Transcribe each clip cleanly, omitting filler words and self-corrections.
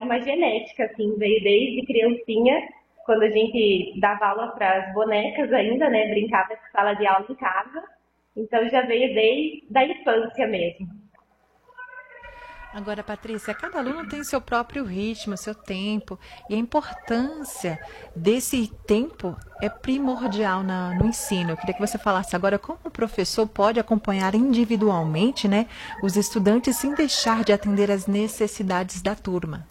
uma genética, assim, veio desde criancinha, quando a gente dava aula para as bonecas ainda, né? Brincava de sala de aula em casa. Então já veio desde a infância mesmo. Agora, Patrícia, cada aluno tem seu próprio ritmo, seu tempo, e a importância desse tempo é primordial no ensino. Eu queria que você falasse agora como o professor pode acompanhar individualmente, né, os estudantes sem deixar de atender às necessidades da turma.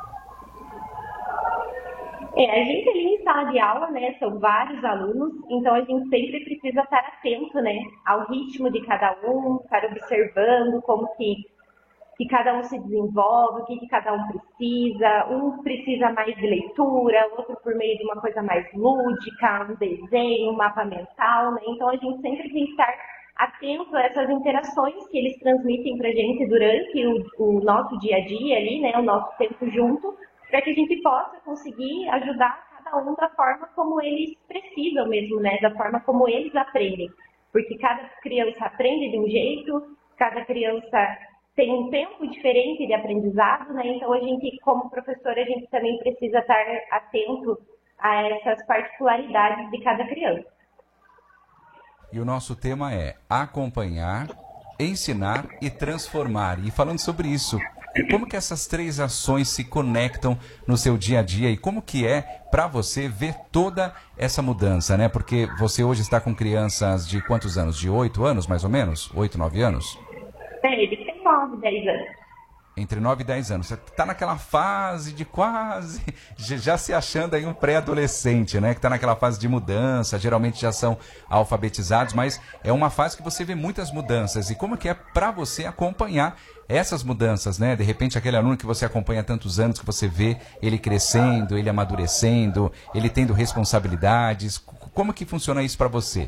A gente ali em sala de aula, né, são vários alunos, então a gente sempre precisa estar atento, né, ao ritmo de cada um, estar observando como que cada um se desenvolve, o que cada um precisa mais de leitura, outro por meio de uma coisa mais lúdica, um desenho, um mapa mental, né? Então a gente sempre tem que estar atento a essas interações que eles transmitem para a gente durante o nosso dia a dia ali, né? O nosso tempo junto, para que a gente possa conseguir ajudar cada um da forma como eles precisam mesmo, né? Da forma como eles aprendem. Porque cada criança aprende de um jeito, cada criança tem um tempo diferente de aprendizado, né? Então a gente, como professora, a gente também precisa estar atento a essas particularidades de cada criança. E o nosso tema é acompanhar, ensinar e transformar. E falando sobre isso, como que essas três ações se conectam no seu dia a dia e como que é para você ver toda essa mudança, né? Porque você hoje está com crianças de quantos anos? De 8 anos, mais ou menos? 8, 9 anos? Ele tem 9, 10 anos. Entre 9 e 10 anos. Você está naquela fase de quase, já se achando aí um pré-adolescente, né? Que está naquela fase de mudança, geralmente já são alfabetizados, mas é uma fase que você vê muitas mudanças. E como que é para você acompanhar essas mudanças, né? De repente aquele aluno que você acompanha há tantos anos, que você vê ele crescendo, ele amadurecendo, ele tendo responsabilidades. Como que funciona isso para você?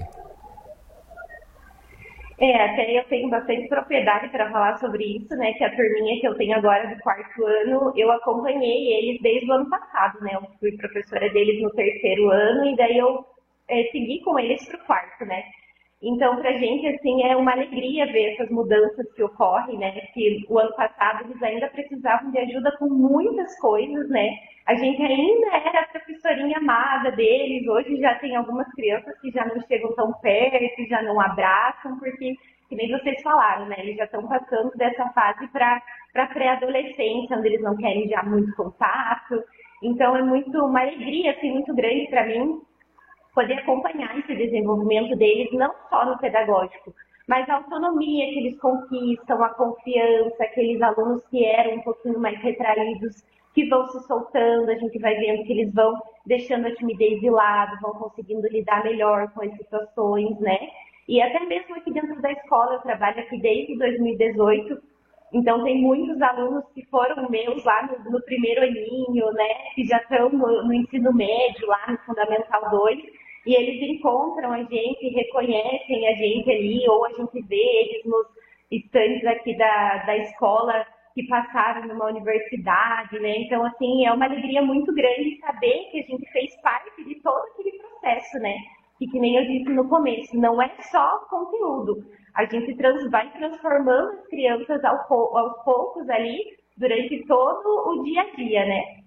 Até eu tenho bastante propriedade para falar sobre isso, né? Que a turminha que eu tenho agora do quarto ano, eu acompanhei eles desde o ano passado, né? Eu fui professora deles no terceiro ano e daí eu segui com eles para o quarto, né? Então, para a gente, assim, é uma alegria ver essas mudanças que ocorrem, né? Que o ano passado eles ainda precisavam de ajuda com muitas coisas, né? A gente ainda era a professorinha amada deles, hoje já tem algumas crianças que já não chegam tão perto, já não abraçam, porque, que nem vocês falaram, né? Eles já estão passando dessa fase para pré-adolescência, onde eles não querem já muito contato. Então, é uma alegria, assim, muito grande para mim poder acompanhar esse desenvolvimento deles, não só no pedagógico, mas a autonomia que eles conquistam, a confiança, aqueles alunos que eram um pouquinho mais retraídos, que vão se soltando, a gente vai vendo que eles vão deixando a timidez de lado, vão conseguindo lidar melhor com as situações, né? E até mesmo aqui dentro da escola, eu trabalho aqui desde 2018, então tem muitos alunos que foram meus lá no primeiro aninho, né? Que já estão no ensino médio, lá no Fundamental 2, e eles encontram a gente, reconhecem a gente ali, ou a gente vê eles nos estandes aqui da escola que passaram numa universidade, né? Então, assim, é uma alegria muito grande saber que a gente fez parte de todo aquele processo, né? Que nem eu disse no começo, não é só conteúdo. A gente vai transformando as crianças aos poucos ali durante todo o dia a dia, né?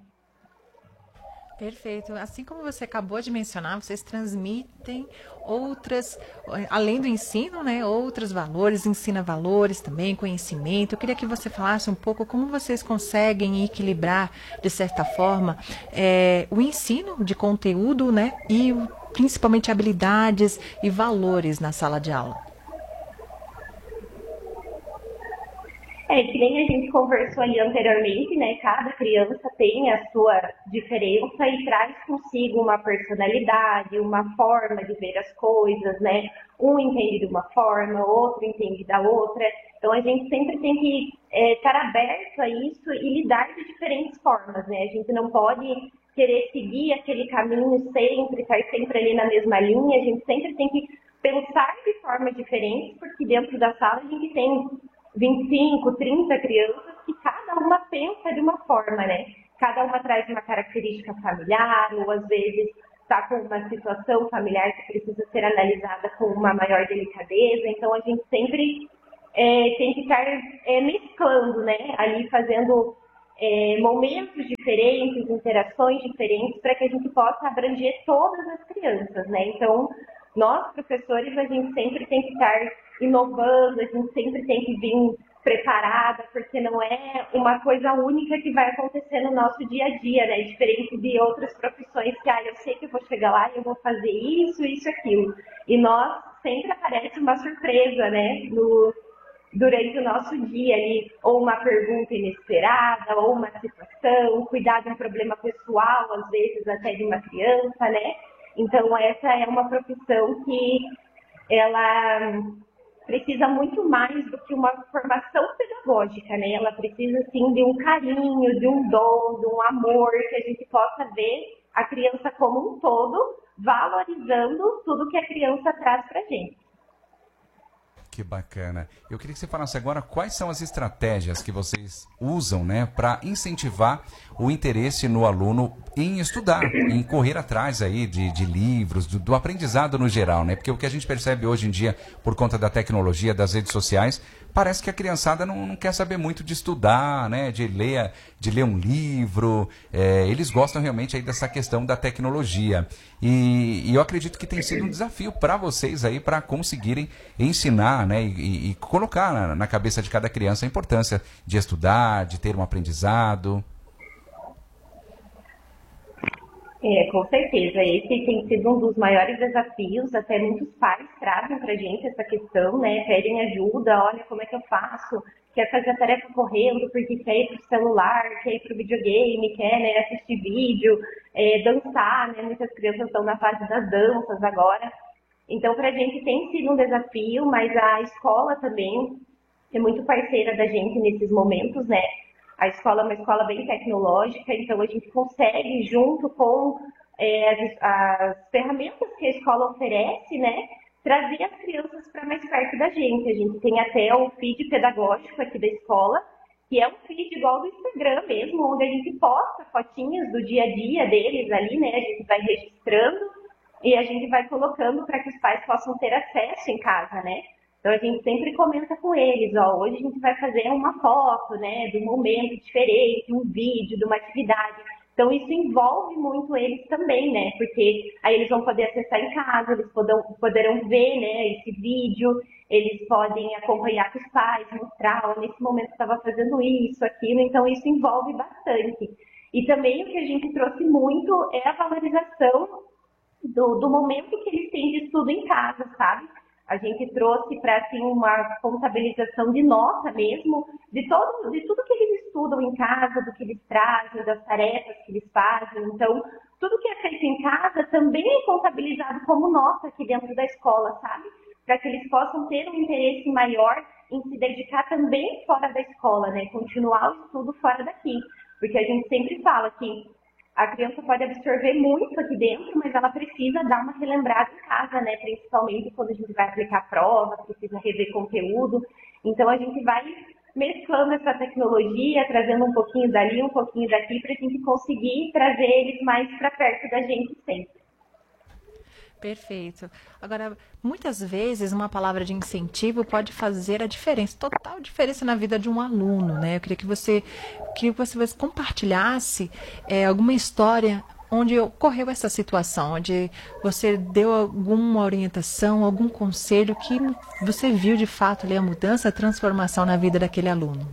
Perfeito. Assim como você acabou de mencionar, vocês transmitem outras, além do ensino, né, outros valores, ensina valores também, conhecimento. Eu queria que você falasse um pouco como vocês conseguem equilibrar, de certa forma, o ensino de conteúdo, né, e principalmente habilidades e valores na sala de aula. Que nem a gente conversou ali anteriormente, né? Cada criança tem a sua diferença e traz consigo uma personalidade, uma forma de ver as coisas, né? Um entende de uma forma, outro entende da outra. Então a gente sempre tem que estar aberto a isso e lidar de diferentes formas, né? A gente não pode querer seguir aquele caminho sempre, estar sempre ali na mesma linha. A gente sempre tem que pensar de formas diferentes, porque dentro da sala a gente tem 25, 30 crianças que cada uma pensa de uma forma, né? Cada uma traz uma característica familiar, ou às vezes está com uma situação familiar que precisa ser analisada com uma maior delicadeza. Então, a gente sempre tem que estar mesclando, né? Ali fazendo momentos diferentes, interações diferentes, para que a gente possa abranger todas as crianças, né? Então, nós, professores, a gente sempre tem que estar inovando, a gente sempre tem que vir preparada, porque não é uma coisa única que vai acontecer no nosso dia a dia, né? Diferente de outras profissões que, eu sei que eu vou chegar lá e eu vou fazer isso, isso, aquilo. E nós sempre aparece uma surpresa, né? Durante o nosso dia ali, ou uma pergunta inesperada, ou uma situação, cuidar de um problema pessoal, às vezes até de uma criança, né? Então, essa é uma profissão que ela precisa muito mais do que uma formação pedagógica, né? Ela precisa, sim, de um carinho, de um dom, de um amor, que a gente possa ver a criança como um todo, valorizando tudo que a criança traz pra gente. Que bacana. Eu queria que você falasse agora quais são as estratégias que vocês usam, né, para incentivar o interesse no aluno em estudar, em correr atrás aí de livros, do aprendizado no geral, né? Porque o que a gente percebe hoje em dia, por conta da tecnologia, das redes sociais, parece que a criançada não quer saber muito de estudar, né, de ler um livro. Eles gostam realmente aí dessa questão da tecnologia. E eu acredito que tem sido um desafio para vocês aí, para conseguirem ensinar, né, e colocar na cabeça de cada criança a importância de estudar, de ter um aprendizado. Com certeza. Esse tem sido um dos maiores desafios. Até muitos pais trazem para a gente essa questão, né? Pedem ajuda, olha como é que eu faço, quer fazer a tarefa correndo porque quer ir para o celular, quer ir para o videogame, quer, né, assistir vídeo, dançar, né? Muitas crianças estão na fase das danças agora. Então, para a gente tem sido um desafio, mas a escola também é muito parceira da gente nesses momentos, né? A escola é uma escola bem tecnológica, então a gente consegue, junto com as ferramentas que a escola oferece, né, trazer as crianças para mais perto da gente. A gente tem até o feed pedagógico aqui da escola, que é um feed igual do Instagram mesmo, onde a gente posta fotinhas do dia a dia deles ali, né, a gente vai registrando e a gente vai colocando para que os pais possam ter acesso em casa, né. Então, a gente sempre comenta com eles, hoje a gente vai fazer uma foto, né, de um momento diferente, um vídeo, de uma atividade. Então, isso envolve muito eles também, né, porque aí eles vão poder acessar em casa, eles poderão ver, né, esse vídeo, eles podem acompanhar com os pais, mostrar, nesse momento estava fazendo isso, aquilo, então isso envolve bastante. E também o que a gente trouxe muito é a valorização do momento que eles têm de estudo em casa, sabe? A gente trouxe para assim, uma contabilização de nota mesmo, de tudo que eles estudam em casa, do que eles trazem, das tarefas que eles fazem. Então, tudo que é feito em casa também é contabilizado como nota aqui dentro da escola, sabe? Para que eles possam ter um interesse maior em se dedicar também fora da escola, né? Continuar o estudo fora daqui. Porque a gente sempre fala que a criança pode absorver muito aqui dentro, mas ela precisa dar uma relembrada em casa, né? Principalmente quando a gente vai aplicar a prova, precisa rever conteúdo. Então, a gente vai mesclando essa tecnologia, trazendo um pouquinho dali, um pouquinho daqui, para a gente conseguir trazer eles mais para perto da gente sempre. Perfeito. Agora, muitas vezes uma palavra de incentivo pode fazer a diferença, total diferença na vida de um aluno, né? Eu queria que você compartilhasse alguma história onde ocorreu essa situação, onde você deu alguma orientação, algum conselho que você viu de fato ali a mudança, a transformação na vida daquele aluno.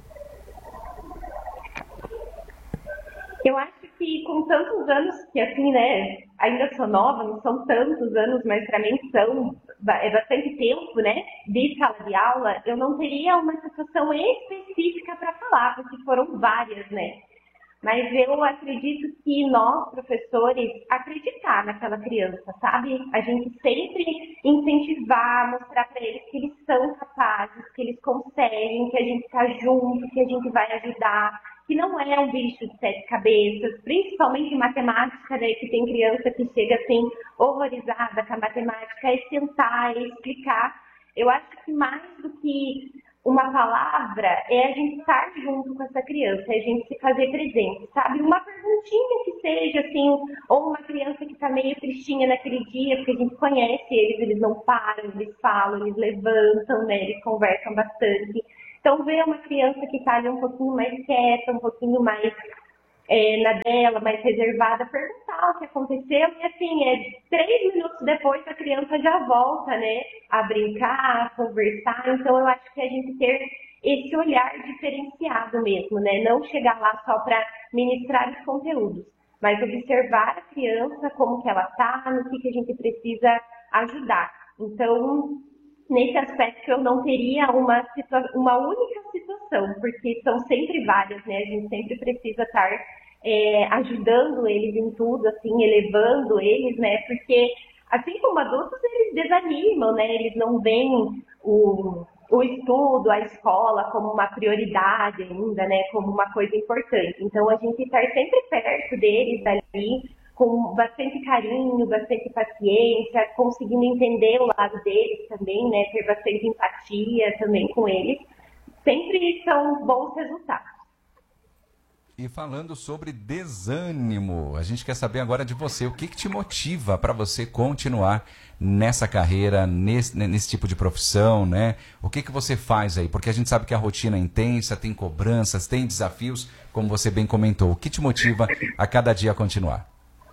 Eu acho que com tantos anos, que assim, né, ainda sou nova, não são tantos anos, mas para mim é bastante tempo, né, de sala de aula, eu não teria uma situação específica para falar, porque foram várias, né. Mas eu acredito que nós, professores, acreditar naquela criança, sabe? A gente sempre incentivar, mostrar para eles que eles são capazes, que eles conseguem, que a gente está junto, que a gente vai ajudar, que não é um bicho de 7 cabeças, principalmente em matemática, né, que tem criança que chega assim, horrorizada com a matemática, é sentar, é explicar. Eu acho que mais do que uma palavra é a gente estar junto com essa criança, é a gente se fazer presente, sabe? Uma perguntinha que seja, assim, ou uma criança que está meio tristinha naquele dia, porque a gente conhece eles não param, eles falam, eles levantam, né? Eles conversam bastante. Então, ver uma criança que está ali um pouquinho mais quieta, um pouquinho mais na dela, mais reservada, perguntar o que aconteceu, e assim, 3 minutos depois a criança já volta, né, a brincar, a conversar. Então eu acho que a gente ter esse olhar diferenciado mesmo, né, não chegar lá só para ministrar os conteúdos, mas observar a criança, como que ela está, no que a gente precisa ajudar. Então, nesse aspecto eu não teria uma única situação, porque são sempre várias, né? A gente sempre precisa estar ajudando eles em tudo, assim, elevando eles, né? Porque, assim como adultos, eles desanimam, né? Eles não veem o estudo, a escola como uma prioridade ainda, né? Como uma coisa importante. Então, a gente estar sempre perto deles ali, com bastante carinho, bastante paciência, conseguindo entender o lado deles também, né? Ter bastante empatia também com eles, sempre são bons resultados. E falando sobre desânimo, a gente quer saber agora de você, o que te motiva para você continuar nessa carreira, nesse tipo de profissão, né? O que você faz aí? Porque a gente sabe que a rotina é intensa, tem cobranças, tem desafios, como você bem comentou. O que te motiva a cada dia a continuar?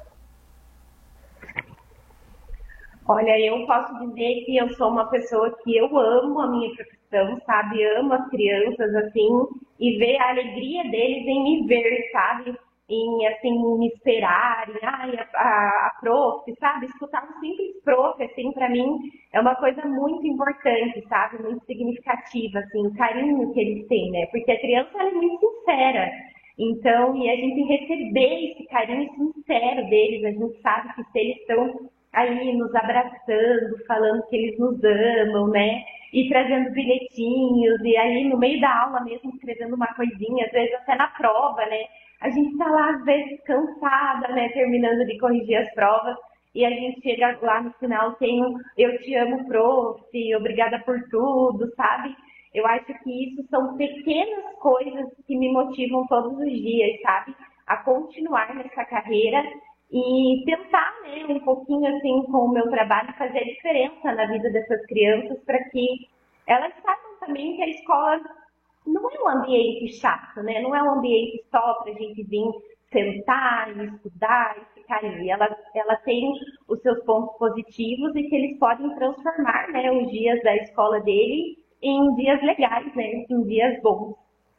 Olha, eu posso dizer que eu sou uma pessoa que eu amo a minha profissão, sabe? Amo as crianças, assim, e ver a alegria deles em me ver, sabe? Em, assim, me esperarem, a prof, sabe? Escutar um simples prof, assim, pra mim é uma coisa muito importante, sabe? Muito significativa, assim, o carinho que eles têm, né? Porque a criança, ela é muito sincera. Então, e a gente receber esse carinho sincero deles, a gente sabe que se eles estão aí nos abraçando, falando que eles nos amam, né? E trazendo bilhetinhos, e aí no meio da aula mesmo escrevendo uma coisinha, às vezes até na prova, né? A gente tá lá, às vezes, cansada, né? Terminando de corrigir as provas, e a gente chega lá no final, tem um eu te amo, prof, obrigada por tudo, sabe? Eu acho que isso são pequenas coisas que me motivam todos os dias, sabe? A continuar nessa carreira e tentar, né, um pouquinho assim com o meu trabalho fazer a diferença na vida dessas crianças para que elas saibam também que a escola não é um ambiente chato, né? Não é um ambiente só para a gente vir sentar e estudar e ficar ali. Ela tem os seus pontos positivos e que eles podem transformar, né, os dias da escola dele em dias legais, né, em dias bons.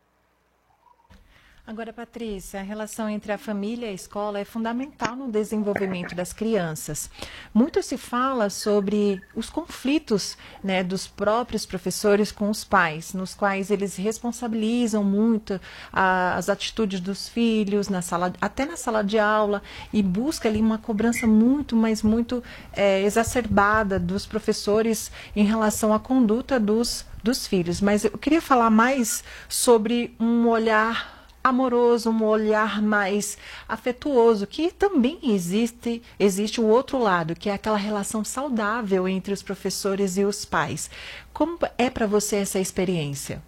Agora, Patrícia, a relação entre a família e a escola é fundamental no desenvolvimento das crianças. Muito se fala sobre os conflitos, né, dos próprios professores com os pais, nos quais eles responsabilizam muito as atitudes dos filhos, até na sala de aula, e busca ali uma cobrança muito, mas muito exacerbada dos professores em relação à conduta dos filhos. Mas eu queria falar mais sobre um olhar amoroso, um olhar mais afetuoso, que também existe o outro lado, que é aquela relação saudável entre os professores e os pais. Como é para você essa experiência?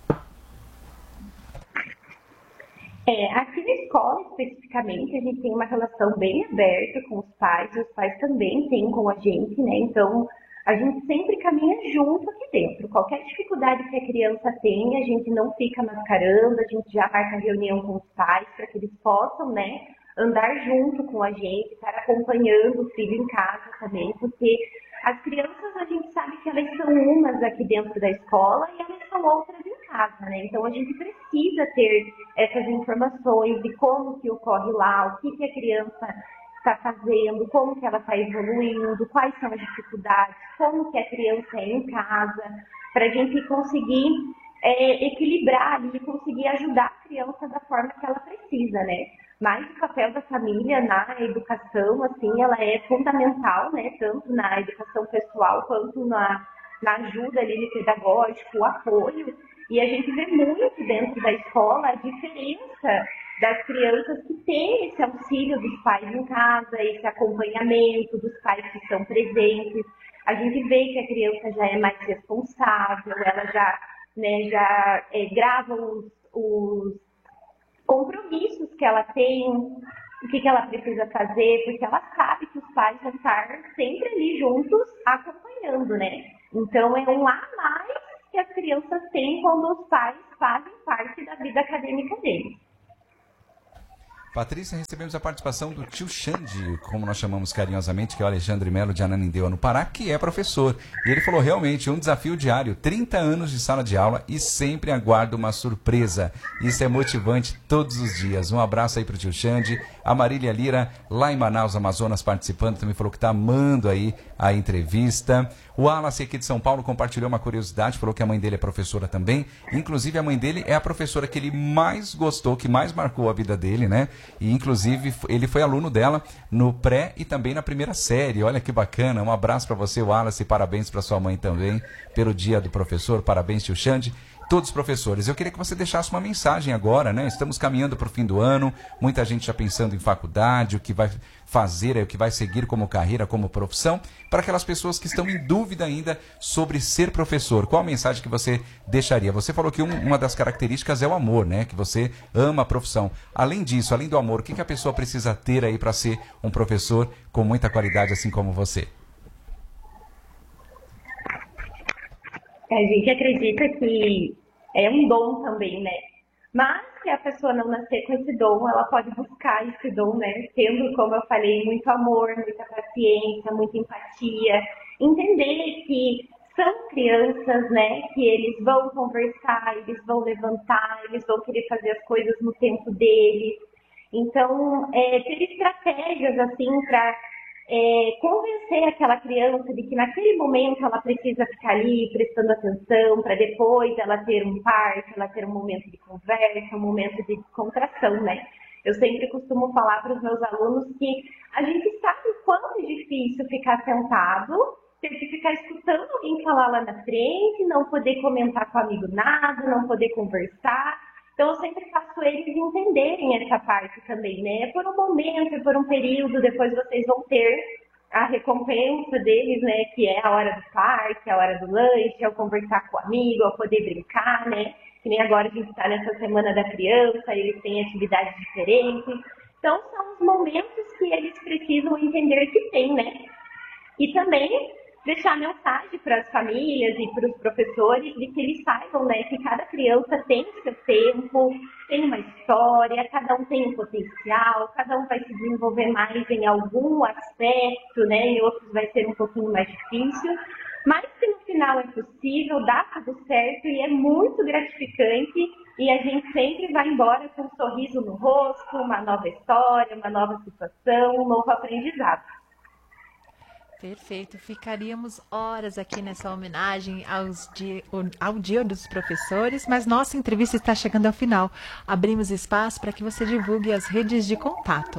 Aqui na escola, especificamente, a gente tem uma relação bem aberta com os pais também têm com a gente, né? Então, a gente sempre caminha junto aqui dentro. Qualquer dificuldade que a criança tem, a gente não fica mascarando, a gente já marca reunião com os pais para que eles possam, né, andar junto com a gente, estar acompanhando o filho em casa também, porque as crianças, a gente sabe que elas são umas aqui dentro da escola e elas são outras em casa, né? Então, a gente precisa ter essas informações de como que ocorre lá, o que a criança está fazendo, como que ela está evoluindo, quais são as dificuldades, como que a criança é em casa, para a gente conseguir equilibrar ali, conseguir ajudar a criança da forma que ela precisa, né? Mas o papel da família na educação, assim, ela é fundamental, né? Tanto na educação pessoal quanto na ajuda ali no pedagógico, o apoio. E a gente vê muito dentro da escola a diferença das crianças que têm esse auxílio dos pais em casa, esse acompanhamento dos pais que estão presentes. A gente vê que a criança já é mais responsável, ela já, né, grava os compromissos que ela tem, o que ela precisa fazer, porque ela sabe que os pais vão estar sempre ali juntos acompanhando, né? Então é um a mais que as crianças têm quando os pais fazem parte da vida acadêmica deles. Patrícia, recebemos a participação do tio Xande, como nós chamamos carinhosamente, que é o Alexandre Melo de Ananindeua, no Pará, que é professor. E ele falou, realmente, um desafio diário, 30 anos de sala de aula e sempre aguardo uma surpresa. Isso é motivante todos os dias. Um abraço aí para o tio Xande. A Marília Lira, lá em Manaus, Amazonas, participando, também falou que está amando aí a entrevista. O Wallace, aqui de São Paulo, compartilhou uma curiosidade, falou que a mãe dele é professora também. Inclusive, a mãe dele é a professora que ele mais gostou, que mais marcou a vida dele, né? E, inclusive, ele foi aluno dela no pré e também na primeira série. Olha que bacana. Um abraço para você, Wallace, e parabéns para sua mãe também, pelo Dia do Professor. Parabéns, tio Xande. Todos os professores. Eu queria que você deixasse uma mensagem agora, né? Estamos caminhando para o fim do ano, muita gente já pensando em faculdade, o que vai fazer, o que vai seguir como carreira, como profissão, para aquelas pessoas que estão em dúvida ainda sobre ser professor. Qual a mensagem que você deixaria? Você falou que uma das características é o amor, né? Que você ama a profissão. Além disso, além do amor, o que a pessoa precisa ter aí para ser um professor com muita qualidade, assim como você? A gente acredita que é um dom também, né? Mas se a pessoa não nascer com esse dom, ela pode buscar esse dom, né? Tendo, como eu falei, muito amor, muita paciência, muita empatia. Entender que são crianças, né? Que eles vão conversar, eles vão levantar, eles vão querer fazer as coisas no tempo deles. Então, ter estratégias, assim, para convencer aquela criança de que naquele momento ela precisa ficar ali prestando atenção, para depois ela ter um parque, ela ter um momento de conversa, um momento de descontração, né? Eu sempre costumo falar para os meus alunos que a gente sabe o quanto é difícil ficar sentado, ter que ficar escutando alguém falar lá na frente, não poder comentar com o amigo nada, não poder conversar. Então, eu sempre faço eles entenderem essa parte também, né? É por um momento, é por um período, depois vocês vão ter a recompensa deles, né? Que é a hora do parque, a hora do lanche, é o conversar com o amigo, é o poder brincar, né? Que nem agora a gente está nessa semana da criança, eles têm atividades diferentes. Então, são os momentos que eles precisam entender que tem, né? E também deixar mensagem para as famílias e para os professores de que eles saibam, né, que cada criança tem seu tempo, tem uma história, cada um tem um potencial, cada um vai se desenvolver mais em algum aspecto, né, em outros vai ser um pouquinho mais difícil, mas que no final é possível, dá tudo certo e é muito gratificante e a gente sempre vai embora com um sorriso no rosto, uma nova história, uma nova situação, um novo aprendizado. Perfeito. Ficaríamos horas aqui nessa homenagem ao Dia dos Professores, mas nossa entrevista está chegando ao final. Abrimos espaço para que você divulgue as redes de contato.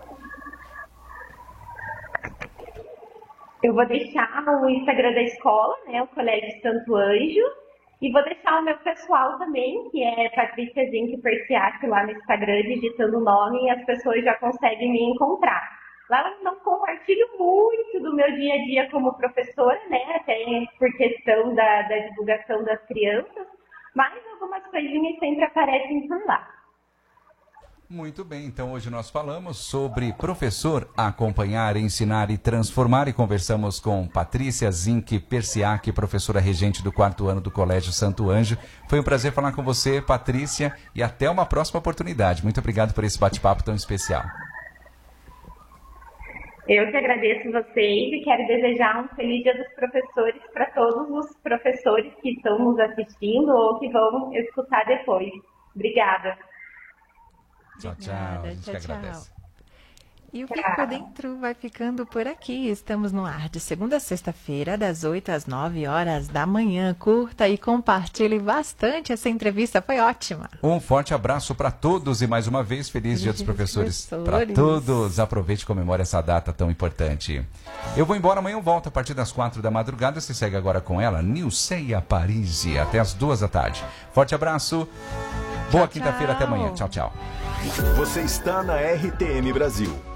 Eu vou deixar o Instagram da escola, né, o Colégio Santo Anjo, e vou deixar o meu pessoal também, que é Patrícia Zinck Persiac, lá no Instagram, digitando o nome e as pessoas já conseguem me encontrar. Lá eu não compartilho muito do meu dia a dia como professora, né? Até por questão da divulgação das crianças, mas algumas coisinhas sempre aparecem por lá. Muito bem, então hoje nós falamos sobre professor acompanhar, ensinar e transformar e conversamos com Patrícia Zinck Persiac, professora regente do 4º ano do Colégio Santo Anjo. Foi um prazer falar com você, Patrícia, e até uma próxima oportunidade. Muito obrigado por esse bate-papo tão especial. Eu que agradeço vocês e quero desejar um feliz Dia dos Professores para todos os professores que estão nos assistindo ou que vão escutar depois. Obrigada. Tchau, tchau. A gente que agradece. E o Fique por Dentro vai ficando por aqui. Estamos no ar de segunda a sexta-feira, das 8 às 9 horas da manhã. Curta e compartilhe bastante. Essa entrevista foi ótima. Um forte abraço para todos e mais uma vez, feliz Dia dos Professores para todos. Aproveite e comemore essa data tão importante. Eu vou embora, amanhã eu volto a partir das 4 da madrugada. Você segue agora com ela, Nilceia Parisi, até as 2 da tarde. Forte abraço. Boa quinta-feira, até amanhã. Tchau, tchau. Você está na RTM Brasil.